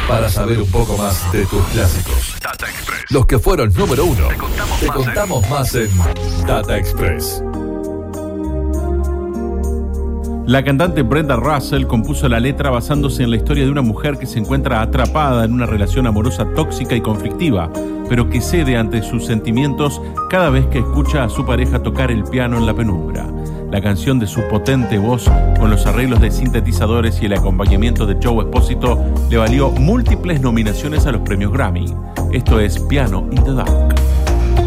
Para saber un poco más de tus clásicos, Data Express. los que fueron número uno, Te te contamos más en Data Express. La cantante Brenda Russell compuso la letra basándose en la historia de una mujer que se encuentra atrapada en una relación amorosa tóxica y conflictiva, pero que cede ante sus sentimientos cada vez que escucha a su pareja tocar el piano en la penumbra. La canción, de su potente voz, con los arreglos de sintetizadores y el acompañamiento de Joe Esposito, le valió múltiples nominaciones a los premios Grammy. Esto es Piano in the Dark.